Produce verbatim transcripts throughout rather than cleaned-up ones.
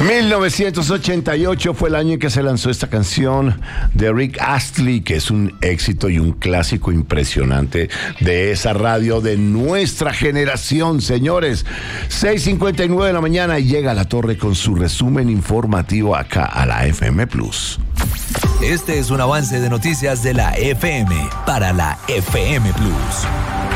mil novecientos ochenta y ocho fue el año en que se lanzó esta canción de Rick Astley, que es un éxito y un clásico impresionante de esa radio de nuestra generación, señores. seis cincuenta y nueve de la mañana y llega a La Torre con su resumen informativo acá a la F M Plus. Este es un avance de noticias de la F M para la F M Plus.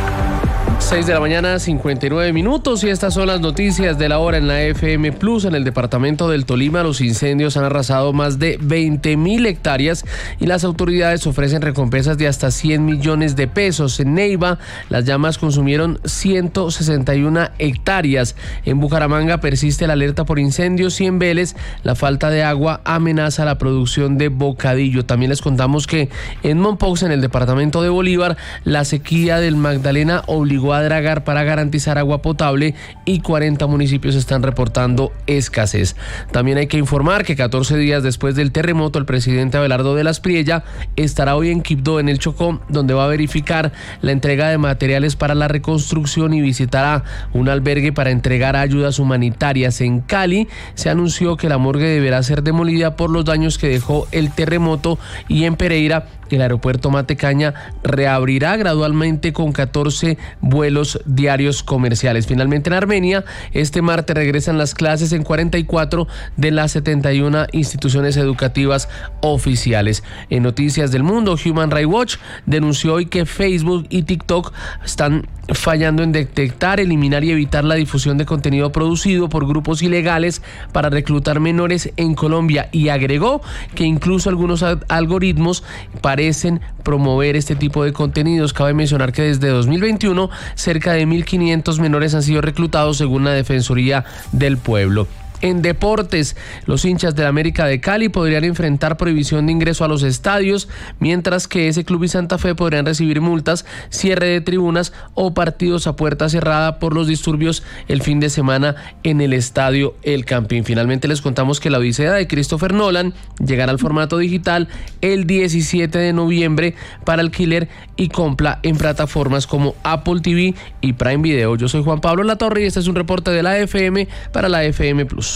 seis de la mañana, cincuenta y nueve minutos, y estas son las noticias de la hora en la F M Plus. En el departamento del Tolima, los incendios han arrasado más de veinte mil hectáreas y las autoridades ofrecen recompensas de hasta cien millones de pesos. En Neiva, las llamas consumieron ciento sesenta y una hectáreas. En Bucaramanga persiste la alerta por incendios y en Vélez la falta de agua amenaza la producción de bocadillo. También les contamos que en Mompox, en el departamento de Bolívar, la sequía del Magdalena obligó a dragar para garantizar agua potable y cuarenta municipios están reportando escasez. También hay que informar que catorce días después del terremoto, el presidente Abelardo de las Priella estará hoy en Quibdó, en el Chocó, donde va a verificar la entrega de materiales para la reconstrucción y visitará un albergue para entregar ayudas humanitarias. En Cali se anunció que la morgue deberá ser demolida por los daños que dejó el terremoto, y en Pereira el aeropuerto Matecaña reabrirá gradualmente con catorce vuelos diarios comerciales. Finalmente, en Armenia, este martes regresan las clases en cuarenta y cuatro de las setenta y una instituciones educativas oficiales. En noticias del mundo, Human Rights Watch denunció hoy que Facebook y TikTok están fallando en detectar, eliminar y evitar la difusión de contenido producido por grupos ilegales para reclutar menores en Colombia, y agregó que incluso algunos algoritmos parecen promover este tipo de contenidos. Cabe mencionar que desde dos mil veintiuno cerca de mil quinientos menores han sido reclutados según la Defensoría del Pueblo. En deportes, los hinchas del América de Cali podrían enfrentar prohibición de ingreso a los estadios, mientras que ese club y Santa Fe podrían recibir multas, cierre de tribunas o partidos a puerta cerrada por los disturbios el fin de semana en el estadio El Campín. Finalmente les contamos que La Odisea de Christopher Nolan llegará al formato digital el diecisiete de noviembre para alquiler y compra en plataformas como Apple T V y Prime Video. Yo soy Juan Pablo Latorre y este es un reporte de la F M para la F M Plus.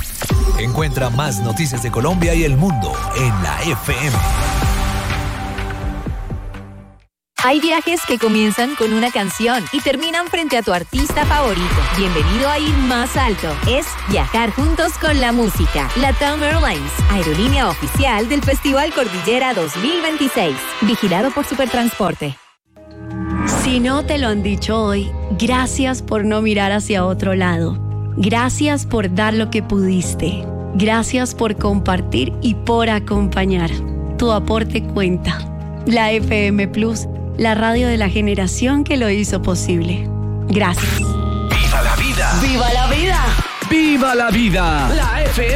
Encuentra más noticias de Colombia y el mundo en la F M. Hay viajes que comienzan con una canción y terminan frente a tu artista favorito. Bienvenido a ir más alto. Es viajar juntos con la música. LATAM Airlines, aerolínea oficial del Festival Cordillera dos mil veintiséis. Vigilado por Supertransporte. Si no te lo han dicho hoy, gracias por no mirar hacia otro lado. Gracias por dar lo que pudiste. Gracias por compartir y por acompañar. Tu aporte cuenta. La F M Plus, la radio de la generación que lo hizo posible. Gracias. ¡Viva la vida! ¡Viva la vida! ¡Viva la vida! La F M